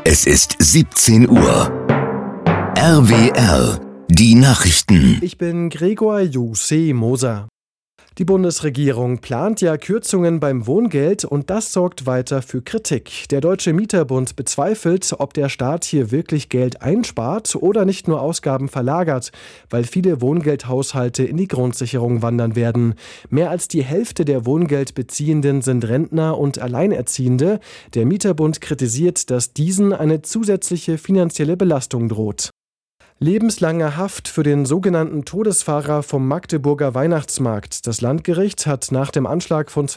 Es ist 17 Uhr. RWR, die Nachrichten. Ich bin Gregor Jussi Moser. Die Bundesregierung plant ja Kürzungen beim Wohngeld und das sorgt weiter für Kritik. Der Deutsche Mieterbund bezweifelt, ob der Staat hier wirklich Geld einspart oder nicht nur Ausgaben verlagert, weil viele Wohngeldhaushalte in die Grundsicherung wandern werden. Mehr als die Hälfte der Wohngeldbeziehenden sind Rentner und Alleinerziehende. Der Mieterbund kritisiert, dass diesen eine zusätzliche finanzielle Belastung droht. Lebenslange Haft für den sogenannten Todesfahrer vom Magdeburger Weihnachtsmarkt. Das Landgericht hat nach dem Anschlag von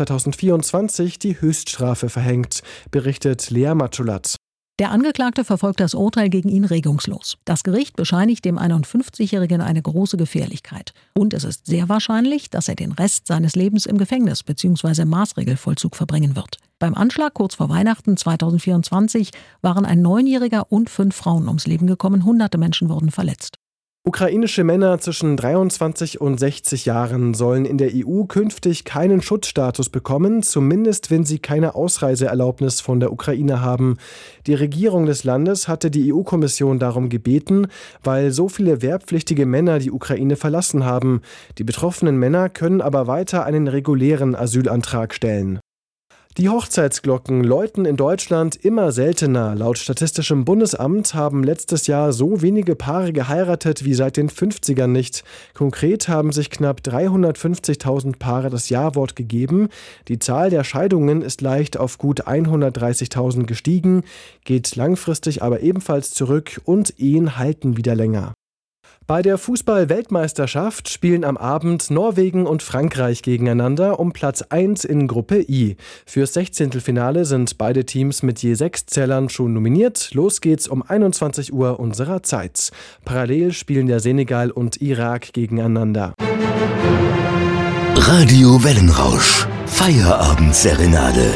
2024 die Höchststrafe verhängt, berichtet Lea Matschulat. Der Angeklagte verfolgt das Urteil gegen ihn regungslos. Das Gericht bescheinigt dem 51-Jährigen eine große Gefährlichkeit. Und es ist sehr wahrscheinlich, dass er den Rest seines Lebens im Gefängnis bzw. Maßregelvollzug verbringen wird. Beim Anschlag kurz vor Weihnachten 2024 waren ein 9-Jähriger und 5 Frauen ums Leben gekommen. Hunderte Menschen wurden verletzt. Ukrainische Männer zwischen 23 und 60 Jahren sollen in der EU künftig keinen Schutzstatus bekommen, zumindest wenn sie keine Ausreiseerlaubnis von der Ukraine haben. Die Regierung des Landes hatte die EU-Kommission darum gebeten, weil so viele wehrpflichtige Männer die Ukraine verlassen haben. Die betroffenen Männer können aber weiter einen regulären Asylantrag stellen. Die Hochzeitsglocken läuten in Deutschland immer seltener. Laut Statistischem Bundesamt haben letztes Jahr so wenige Paare geheiratet wie seit den 50ern nicht. Konkret haben sich knapp 350.000 Paare das Ja-Wort gegeben. Die Zahl der Scheidungen ist leicht auf gut 130.000 gestiegen, geht langfristig aber ebenfalls zurück und Ehen halten wieder länger. Bei der Fußball-Weltmeisterschaft spielen am Abend Norwegen und Frankreich gegeneinander um Platz 1 in Gruppe I. Fürs Sechzehntelfinale sind beide Teams mit je 6 Zählern schon nominiert. Los geht's um 21 Uhr unserer Zeit. Parallel spielen der Senegal und Irak gegeneinander. Radio Wellenrausch. Feierabendserenade.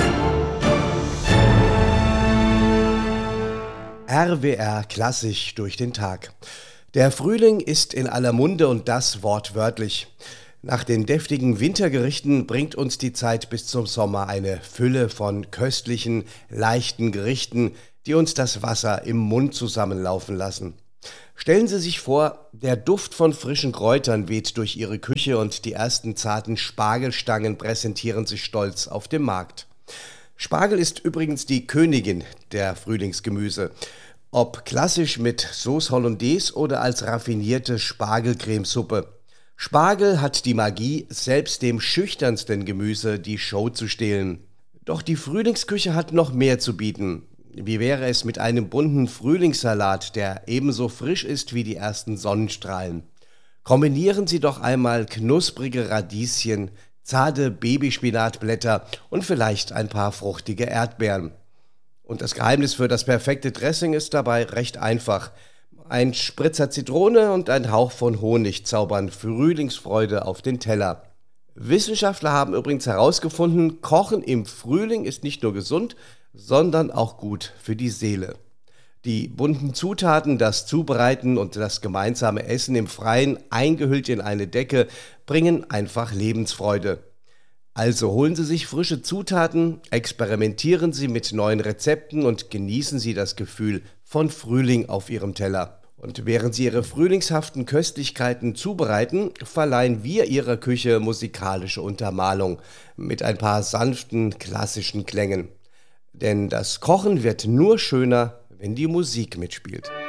RWR klassisch durch den Tag. Der Frühling ist in aller Munde und das wortwörtlich. Nach den deftigen Wintergerichten bringt uns die Zeit bis zum Sommer eine Fülle von köstlichen, leichten Gerichten, die uns das Wasser im Mund zusammenlaufen lassen. Stellen Sie sich vor, der Duft von frischen Kräutern weht durch Ihre Küche und die ersten zarten Spargelstangen präsentieren sich stolz auf dem Markt. Spargel ist übrigens die Königin der Frühlingsgemüse. Ob klassisch mit Sauce Hollandaise oder als raffinierte Spargelcremesuppe. Spargel hat die Magie, selbst dem schüchternsten Gemüse die Show zu stehlen. Doch die Frühlingsküche hat noch mehr zu bieten. Wie wäre es mit einem bunten Frühlingssalat, der ebenso frisch ist wie die ersten Sonnenstrahlen? Kombinieren Sie doch einmal knusprige Radieschen, zarte Babyspinatblätter und vielleicht ein paar fruchtige Erdbeeren. Und das Geheimnis für das perfekte Dressing ist dabei recht einfach. Ein Spritzer Zitrone und ein Hauch von Honig zaubern Frühlingsfreude auf den Teller. Wissenschaftler haben übrigens herausgefunden, Kochen im Frühling ist nicht nur gesund, sondern auch gut für die Seele. Die bunten Zutaten, das Zubereiten und das gemeinsame Essen im Freien, eingehüllt in eine Decke, bringen einfach Lebensfreude. Also holen Sie sich frische Zutaten, experimentieren Sie mit neuen Rezepten und genießen Sie das Gefühl von Frühling auf Ihrem Teller. Und während Sie Ihre frühlingshaften Köstlichkeiten zubereiten, verleihen wir Ihrer Küche musikalische Untermalung mit ein paar sanften, klassischen Klängen. Denn das Kochen wird nur schöner, wenn die Musik mitspielt.